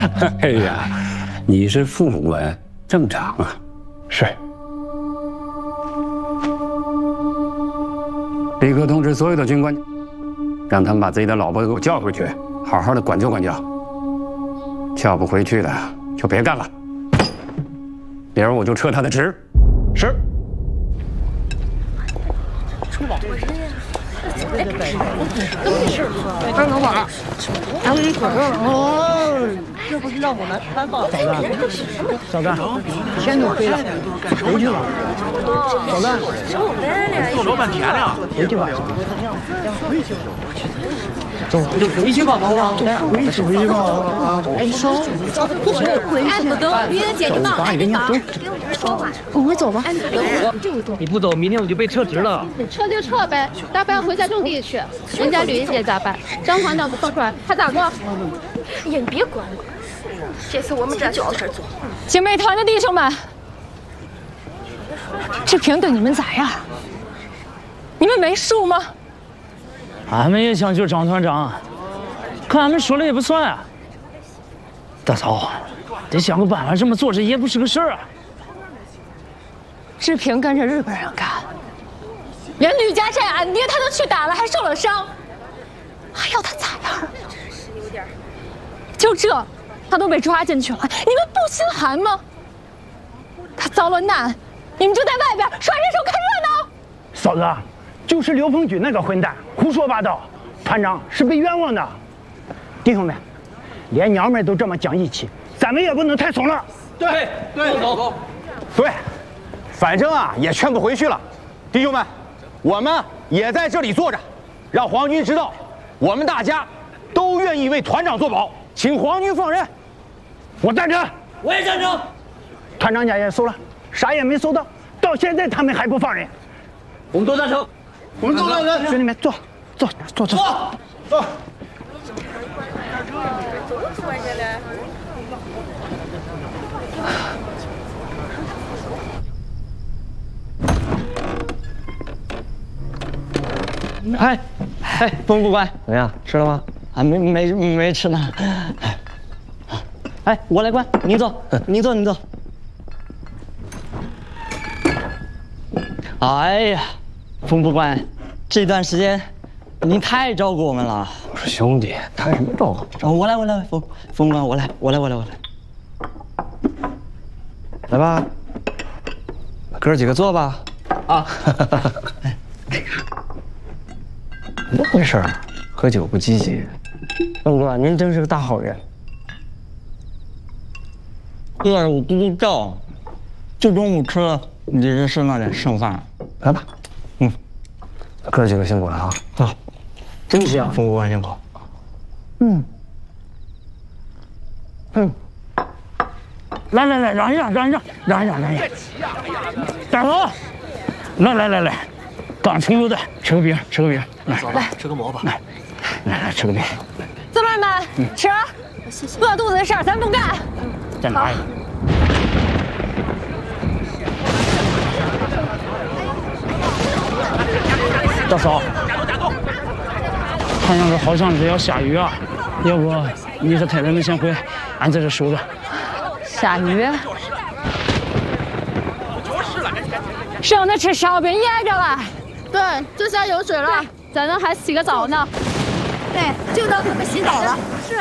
哎呀，你是副官，正常啊。 是。 立刻通知所有的军官，让他们把自己的老婆给我叫回去，好好的管教管教。叫不回去的就别干了，明儿我就撤他的职。 是。 出宝。二老板，咱们一会儿哦，这不是让我们搬吗？ 小干，天都黑了，回去吧。小干， 坐老半天了， 回去吧。走， 回去吧，老王。 回去吧。 哎，说， 哎，不走，别人接着忙，哎，你说话。 我们走吧。 你不走，明天我就被撤职了。 撤就撤呗，大不了回家种地去。人家绿叶咋办？张团长不放出来，还咋过？哎呀，你别管我，这次我们这就有事做。 警备团的弟兄们，志平对你们咋样？你们没数吗？ 俺们也想救张团长，可俺们说了也不算啊。大嫂，得想个办法，这么坐着也不是个事儿啊。 志平跟着日本人干，连吕家寨俺爹他都去打了，还受了伤，还要他咋样？就这，他都被抓进去了，你们不心寒吗？他遭了难，你们就在外边耍人手看热闹。 嫂子，就是刘鹏举那个混蛋胡说八道，团长是被冤枉的。弟兄们，连娘们都这么讲义气，咱们也不能太怂了。 对，走。 对，反正啊也劝不回去了。弟兄们，我们也在这里坐着，让皇军知道，我们大家都愿意为团长做保，请皇军放人。 我赞成， 我也赞成。 团长家也搜了，啥也没搜到，到现在他们还不放人。 我们都赞成。 我们都赞成。 兄弟们，坐。 哎，冯副官，怎么样？吃了吗？啊，没吃呢。哎，我来关，你坐。哎呀，冯副官，这段时间您太照顾我们了。 我说兄弟，谈什么照顾？ 我来，冯官，我来。 来吧，哥几个坐吧。 啊。 怎么回事？喝酒不积极。 冯官，您真是个大好人。饿着我咕咕叫，就中午吃了你这剩那点剩饭。 来吧。哥几个辛苦了啊！ 好，真香，冯副官辛苦。 来，让一让。大嫂，来，刚成牛的，吃个饼。 来， 吃个馍吧。 来，吃个饼。 姊妹们，吃。 谢谢。 饿肚子的事儿咱不干。 再拿一个。大嫂，看样子好像是要下雨啊，要不你和太太们先回，俺在这守着。 下雨？剩的吃烧饼噎着了。 对，这下有水了， 咱们还洗个澡呢。 对，就当咱们洗澡了。是。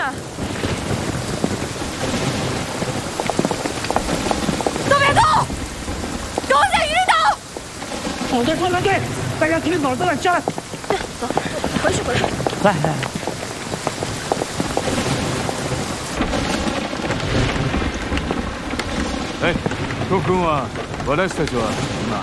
都别动，给我下雨挡。 好的，快对，大家听早，来下来。 走，回去。 来。 ここは私たちは